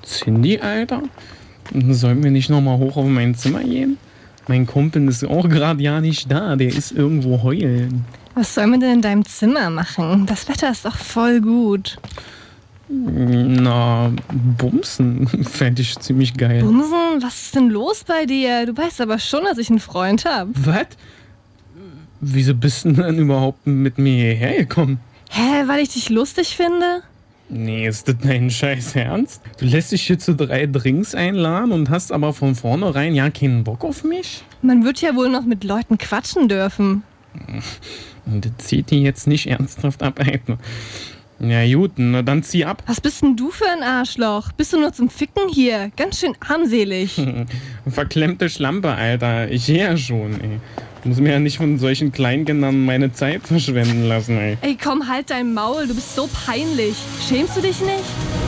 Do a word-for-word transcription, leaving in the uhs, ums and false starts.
Cindy, Alter? Sollen wir nicht nochmal hoch auf mein Zimmer gehen? Mein Kumpel ist auch gerade ja nicht da. Der ist irgendwo heulen. Was sollen wir denn in deinem Zimmer machen? Das Wetter ist doch voll gut. Na, bumsen. Fände ich ziemlich geil. Bumsen? Was ist denn los bei dir? Du weißt aber schon, dass ich einen Freund habe. Was? Wieso bist du denn überhaupt mit mir hierher gekommen? Hä, weil ich dich lustig finde? Nee, ist das dein Scheiß Ernst? Du lässt dich hier zu drei Drinks einladen und hast aber von vornherein ja keinen Bock auf mich? Man wird ja wohl noch mit Leuten quatschen dürfen. Und das zieht die jetzt nicht ernsthaft ab, Alter. Ja gut, na dann zieh ab. Was bist denn du für ein Arschloch? Bist du nur zum Ficken hier? Ganz schön armselig. Verklemmte Schlampe, Alter. Ich geh ja schon, ey. Muss mir ja nicht von solchen Kleinkindern meine Zeit verschwenden lassen, ey. Ey, komm, halt dein Maul. Du bist so peinlich. Schämst du dich nicht?